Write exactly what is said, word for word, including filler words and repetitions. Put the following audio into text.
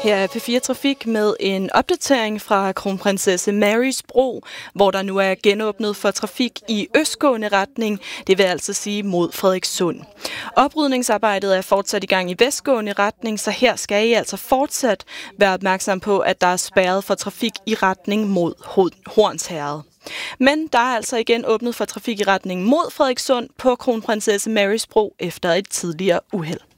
Her er P fire Trafik med en opdatering fra Kronprinsesse Marys Bro, hvor der nu er genåbnet for trafik i østgående retning, det vil altså sige mod Frederikssund. Oprydningsarbejdet er fortsat i gang i vestgående retning, så her skal I altså fortsat være opmærksom på, at der er spærret for trafik i retning mod Hornsherred. Men der er altså igen åbnet for trafik i retning mod Frederikssund på Kronprinsesse Marys Bro efter et tidligere uheld.